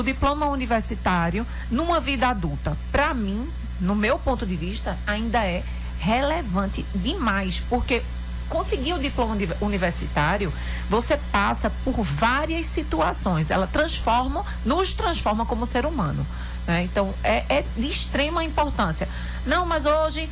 do diploma universitário numa vida adulta, para mim, no meu ponto de vista, ainda é relevante demais, porque conseguir o diploma universitário, você passa por várias situações. Ela nos transforma como ser humano, né? Então, é de extrema importância. Não, mas hoje,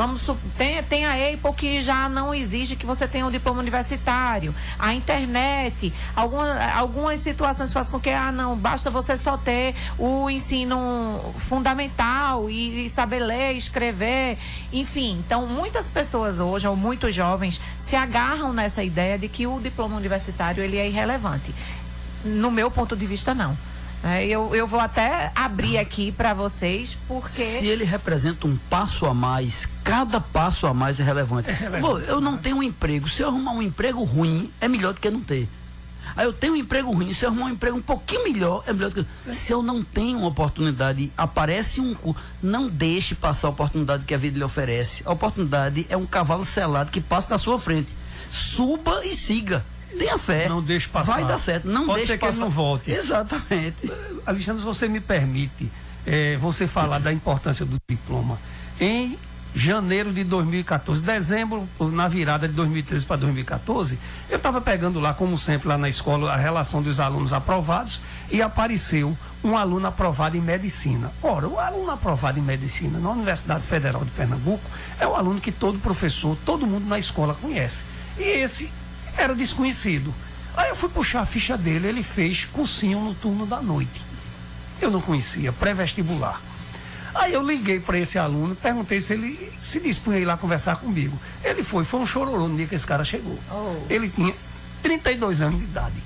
tem a EIPO que já não exige que você tenha um diploma universitário. A internet, algumas situações fazem com que, não, basta você só ter o ensino fundamental e saber ler, escrever, enfim. Então, muitas pessoas hoje, ou muitos jovens, se agarram nessa ideia de que o diploma universitário ele é irrelevante. No meu ponto de vista, não. Eu vou até abrir aqui para vocês, porque... Se ele representa um passo a mais, cada passo a mais é relevante. Eu não tenho um emprego. Se eu arrumar um emprego ruim, é melhor do que não ter. Aí eu tenho um emprego ruim. Se eu arrumar um emprego um pouquinho melhor, é melhor do que... Se eu não tenho uma oportunidade, aparece um curso, não deixe passar a oportunidade que a vida lhe oferece. A oportunidade é um cavalo selado que passa na sua frente. Suba e siga. Tenha fé. Não deixe passar. Vai dar certo. Não Pode deixe ser passar. que ele não volte. Exatamente. Alexandre, se você me permite, você falar da importância do diploma. Em janeiro de 2014, dezembro, na virada de 2013 para 2014, eu estava pegando lá, como sempre, lá na escola, a relação dos alunos aprovados, e apareceu um aluno aprovado em medicina. Ora, o aluno aprovado em medicina na Universidade Federal de Pernambuco é o aluno que todo professor, todo mundo na escola conhece. E esse era desconhecido. Aí eu fui puxar a ficha dele, ele fez cursinho no turno da noite. Eu não conhecia, pré-vestibular. Aí eu liguei para esse aluno, perguntei se ele se dispunha a ir lá conversar comigo. Ele foi um chororô no dia que esse cara chegou. Ele tinha 32 anos de idade.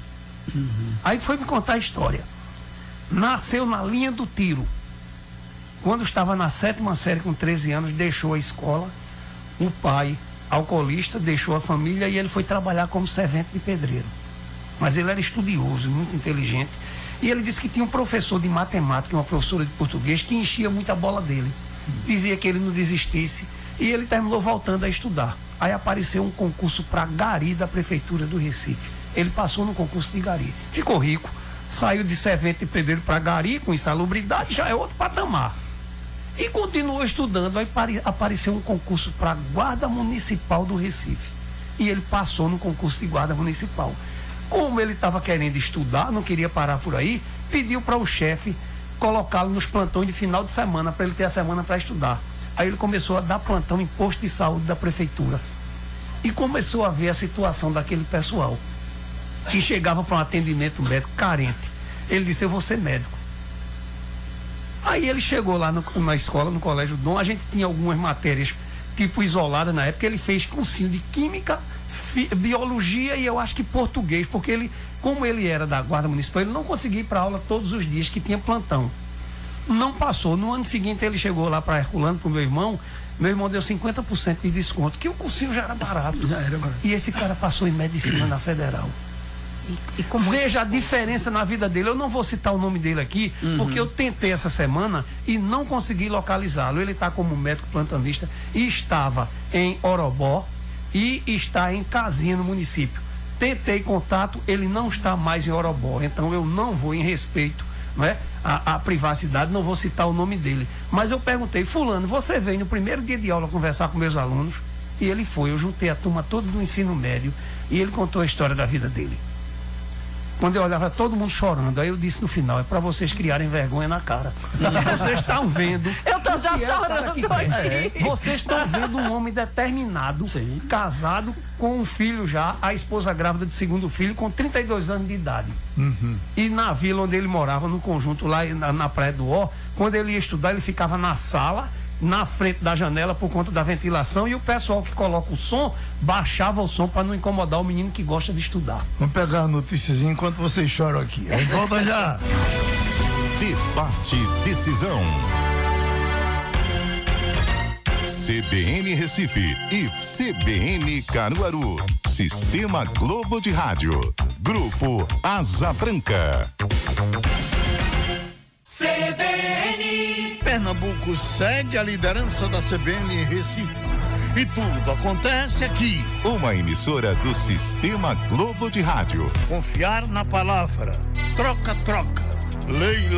Aí foi me contar a história. Nasceu na linha do tiro. Quando estava na 7ª série, com 13 anos, deixou a escola. O pai, alcoolista, deixou a família e ele foi trabalhar como servente de pedreiro. Mas ele era estudioso, muito inteligente. E ele disse que tinha um professor de matemática, uma professora de português, que enchia muito a bola dele. Dizia que ele não desistisse. E ele terminou voltando a estudar. Aí apareceu um concurso para gari da Prefeitura do Recife. Ele passou no concurso de gari. Ficou rico. Saiu de servente de pedreiro para gari, com insalubridade, já é outro patamar. E continuou estudando. Aí apareceu um concurso para guarda municipal do Recife. E ele passou no concurso de guarda municipal. Como ele estava querendo estudar, não queria parar por aí, pediu para o chefe colocá-lo nos plantões de final de semana, para ele ter a semana para estudar. Aí ele começou a dar plantão em posto de saúde da prefeitura. E começou a ver a situação daquele pessoal que chegava para um atendimento médico carente. Ele disse: eu vou ser médico. Aí ele chegou lá na escola, no Colégio Dom. A gente tinha algumas matérias tipo isolada na época. Ele fez cursinho de química, biologia e eu acho que português, porque ele, como ele era da guarda municipal, ele não conseguia ir para aula todos os dias que tinha plantão. Não passou. No ano seguinte ele chegou lá para Herculano, para o meu irmão deu 50% de desconto, que o cursinho já era barato. E esse cara passou em medicina na Federal. Veja a diferença na vida dele. Eu não vou citar o nome dele aqui, porque eu tentei essa semana e não consegui localizá-lo. Ele está como médico plantonista e estava em Orobó e está em Casinha, no município. Tentei contato, ele não está mais em Orobó, então eu não vou, em respeito, não é, a privacidade, não vou citar o nome dele. Mas eu perguntei: fulano, você veio no primeiro dia de aula conversar com meus alunos? E ele foi. Eu juntei a turma toda do ensino médio e ele contou a história da vida dele. Quando eu olhava todo mundo chorando, aí eu disse no final: é para vocês criarem vergonha na cara. Vocês estão vendo. Eu tô já chorando aqui. Vocês estão vendo um homem determinado, sim, casado com um filho já, a esposa grávida de segundo filho, com 32 anos de idade. E na vila onde ele morava, no conjunto lá na Praia do Ó, quando ele ia estudar, ele ficava na sala, na frente da janela por conta da ventilação, e o pessoal que coloca o som baixava o som para não incomodar o menino que gosta de estudar. Vamos pegar a notícias enquanto vocês choram aqui. Aí volta já. Debate Decisão. CBN Recife e CBN Caruaru. Sistema Globo de Rádio. Grupo Asa Branca. CBN. Pernambuco segue a liderança da CBN Recife. E tudo acontece aqui. Uma emissora do Sistema Globo de Rádio. Confiar na palavra. Troca, troca. Lei